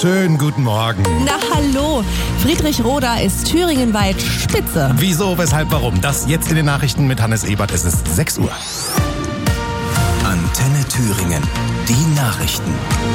Schönen guten Morgen. Na hallo, Friedrich Roda ist thüringenweit Spitze. Wieso, weshalb, warum? Das jetzt in den Nachrichten mit Hannes Ebert. Es ist 6 Uhr. Antenne Thüringen, die Nachrichten.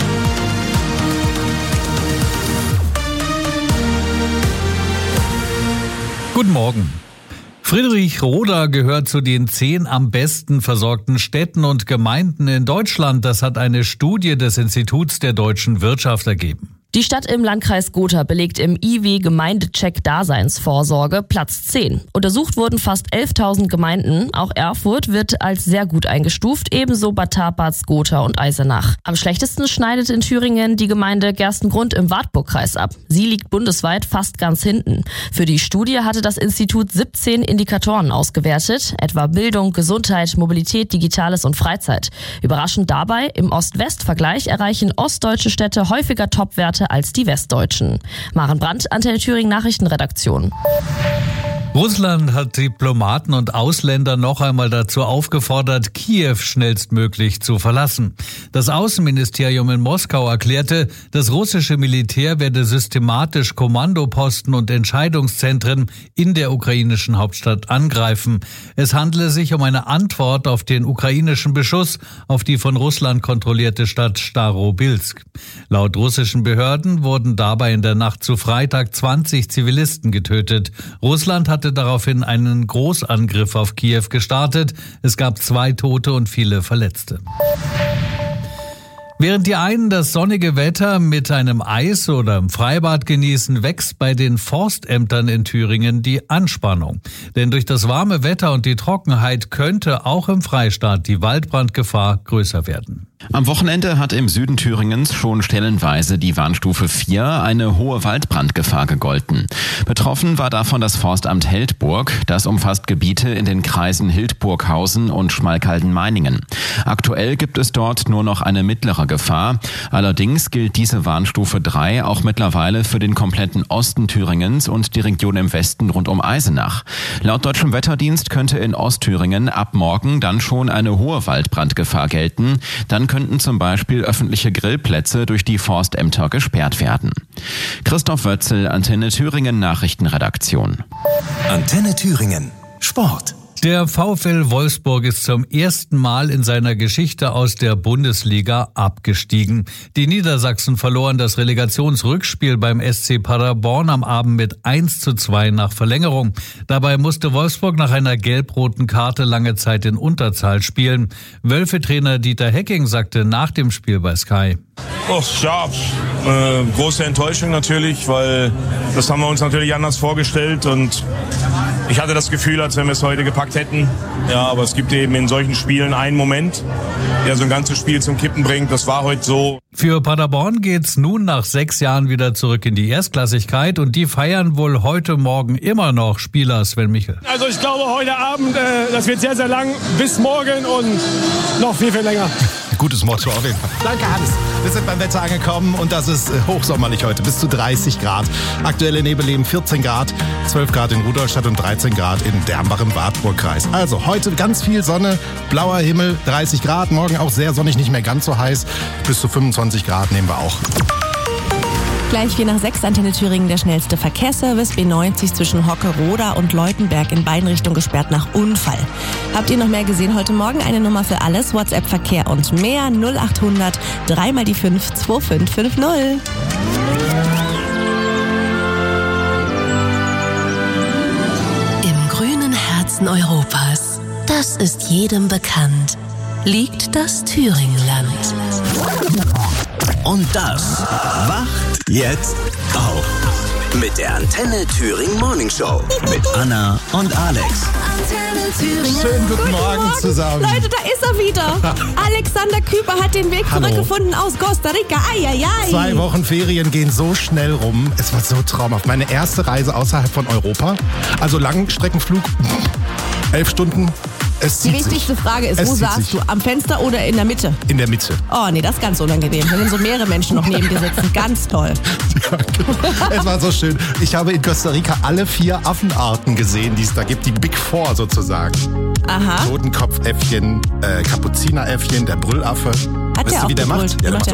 Guten Morgen. Friedrich Roda gehört zu den 10 am besten versorgten Städten und Gemeinden in Deutschland. Das hat eine Studie des Instituts der deutschen Wirtschaft ergeben. Die Stadt im Landkreis Gotha belegt im IW-Gemeindecheck Daseinsvorsorge Platz 10. Untersucht wurden fast 11.000 Gemeinden. Auch Erfurt wird als sehr gut eingestuft, ebenso Bad Taparz, Gotha und Eisenach. Am schlechtesten schneidet in Thüringen die Gemeinde Gerstengrund im Wartburgkreis ab. Sie liegt bundesweit fast ganz hinten. Für die Studie hatte das Institut 17 Indikatoren ausgewertet, etwa Bildung, Gesundheit, Mobilität, Digitales und Freizeit. Überraschend dabei, im Ost-West-Vergleich erreichen ostdeutsche Städte häufiger Topwerte als die westdeutschen. Maren Brandt, Antenne Thüringen Nachrichtenredaktion. Russland hat Diplomaten und Ausländer noch einmal dazu aufgefordert, Kiew schnellstmöglich zu verlassen. Das Außenministerium in Moskau erklärte, das russische Militär werde systematisch Kommandoposten und Entscheidungszentren in der ukrainischen Hauptstadt angreifen. Es handele sich um eine Antwort auf den ukrainischen Beschuss auf die von Russland kontrollierte Stadt Starobilsk. Laut russischen Behörden wurden dabei in der Nacht zu Freitag 20 Zivilisten getötet. Russland hatte daraufhin einen Großangriff auf Kiew gestartet. Es gab 2 Tote und viele Verletzte. Während die einen das sonnige Wetter mit einem Eis oder im Freibad genießen, wächst bei den Forstämtern in Thüringen die Anspannung. Denn durch das warme Wetter und die Trockenheit könnte auch im Freistaat die Waldbrandgefahr größer werden. Am Wochenende hat im Süden Thüringens schon stellenweise die Warnstufe 4 eine hohe Waldbrandgefahr gegolten. Betroffen war davon das Forstamt Heldburg. Das umfasst Gebiete in den Kreisen Hildburghausen und Schmalkalden-Meiningen. Aktuell gibt es dort nur noch eine mittlere Gefahr. Allerdings gilt diese Warnstufe 3 auch mittlerweile für den kompletten Osten Thüringens und die Region im Westen rund um Eisenach. Laut Deutschem Wetterdienst könnte in Ostthüringen ab morgen dann schon eine hohe Waldbrandgefahr gelten. Dann könnten zum Beispiel öffentliche Grillplätze durch die Forstämter gesperrt werden. Christoph Wötzel, Antenne Thüringen Nachrichtenredaktion. Antenne Thüringen, Sport. Der VfL Wolfsburg ist zum ersten Mal in seiner Geschichte aus der Bundesliga abgestiegen. Die Niedersachsen verloren das Relegationsrückspiel beim SC Paderborn am Abend mit 1:2 nach Verlängerung. Dabei musste Wolfsburg nach einer gelb-roten Karte lange Zeit in Unterzahl spielen. Wölfe-Trainer Dieter Hecking sagte nach dem Spiel bei Sky: Große Enttäuschung natürlich, weil das haben wir uns natürlich anders vorgestellt und ich hatte das Gefühl, als wenn wir es heute gepackt hätten. Ja, aber es gibt eben in solchen Spielen einen Moment, der so ein ganzes Spiel zum Kippen bringt. Das war heute so. Für Paderborn geht's nun nach 6 Jahren wieder zurück in die Erstklassigkeit und die feiern wohl heute Morgen immer noch Spieler Sven Michel. Also ich glaube heute Abend, das wird sehr, sehr lang, bis morgen und noch viel, viel länger. Gutes Motto auf jeden Fall. Danke, Hans. Wir sind beim Wetter angekommen und das ist hochsommerlich heute, bis zu 30 Grad. Aktuelle Nebelleben 14 Grad, 12 Grad in Rudolstadt und 13 Grad in Dernbach im Wartburgkreis. Also heute ganz viel Sonne, blauer Himmel, 30 Grad. Morgen auch sehr sonnig, nicht mehr ganz so heiß. Bis zu 25 Grad nehmen wir auch. Gleich 4 nach 6, Antenne Thüringen, der schnellste Verkehrsservice. B90 zwischen Hocke-Roda und Leutenberg in beiden Richtungen gesperrt nach Unfall. Habt ihr noch mehr gesehen heute Morgen? Eine Nummer für alles, WhatsApp, Verkehr und mehr. 0800 3 mal die 5 2550. Im grünen Herzen Europas, das ist jedem bekannt, liegt das Thüringenland. Und das wacht jetzt auf. Mit der Antenne Thüringen Morning Show. Mit Anna und Alex. Antenne Thüringen. Schönen guten Morgen zusammen. Leute, da ist er wieder. Alexander Küper hat den Weg zurückgefunden aus Costa Rica. Ai. 2 Wochen Ferien gehen so schnell rum. Es war so traumhaft. Meine erste Reise außerhalb von Europa. Also Langstreckenflug, 11 Stunden. Es Die zieht wichtigste sich. Frage ist, Es wo zieht saßt sich. du? Am Fenster oder in der Mitte? In der Mitte. Oh nee, das ist ganz unangenehm. Wenn so mehrere Menschen noch neben dir sitzen. Ganz toll. Ja, genau. Es war so schön. Ich habe in Costa Rica alle 4 Affenarten gesehen, die es da gibt. Die Big Four sozusagen. Aha. Totenkopfäffchen, Kapuzineräffchen, der Brüllaffe. Hat Weißt der du, auch wie der gebrüllt? macht? Ja, der macht